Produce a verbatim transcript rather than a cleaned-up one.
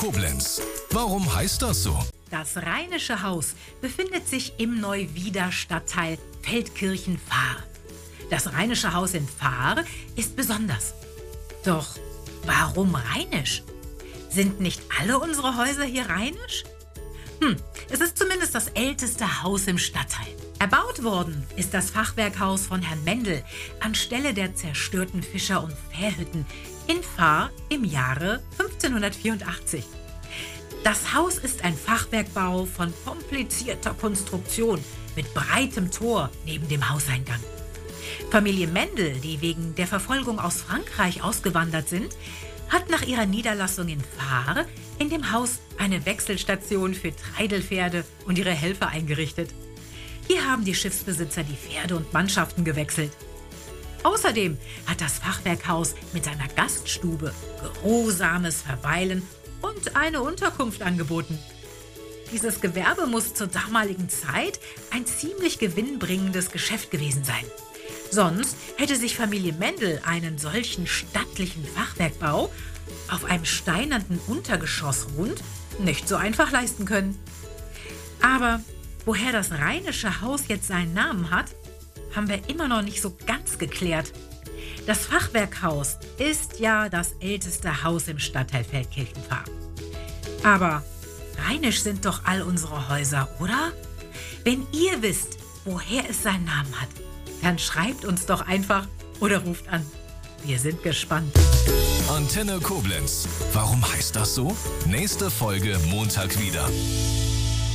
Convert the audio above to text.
Koblenz. Warum heißt das so? Das Rheinische Haus befindet sich im Neuwieder Stadtteil Feldkirchen-Fahr. Das Rheinische Haus in Fahr ist besonders. Doch warum rheinisch? Sind nicht alle unsere Häuser hier rheinisch? Hm, es ist zumindest das älteste Haus im Stadtteil. Erbaut worden ist das Fachwerkhaus von Herrn Mendel anstelle der zerstörten Fischer- und Fährhütten in Fahr im Jahre fünfzehnhundertvierundachtzig. Das Haus ist ein Fachwerkbau von komplizierter Konstruktion mit breitem Tor neben dem Hauseingang. Familie Mendel, die wegen der Verfolgung aus Frankreich ausgewandert sind, hat nach ihrer Niederlassung in Fahr in dem Haus eine Wechselstation für Treidelpferde und ihre Helfer eingerichtet. Hier haben die Schiffsbesitzer die Pferde und Mannschaften gewechselt. Außerdem hat das Fachwerkhaus mit seiner Gaststube geruhsames Verweilen und eine Unterkunft angeboten. Dieses Gewerbe muss zur damaligen Zeit ein ziemlich gewinnbringendes Geschäft gewesen sein. Sonst hätte sich Familie Mendel einen solchen stattlichen Fachwerkbau auf einem steinernen Untergeschoss ruhend nicht so einfach leisten können. Aber woher das Rheinische Haus jetzt seinen Namen hat, haben wir immer noch nicht so ganz geklärt. Das Fachwerkhaus ist ja das älteste Haus im Stadtteil Feldkirchen-Fahr. Aber rheinisch sind doch all unsere Häuser, oder? Wenn ihr wisst, woher es seinen Namen hat, dann schreibt uns doch einfach oder ruft an. Wir sind gespannt. Antenne Koblenz. Warum heißt das so? Nächste Folge Montag wieder.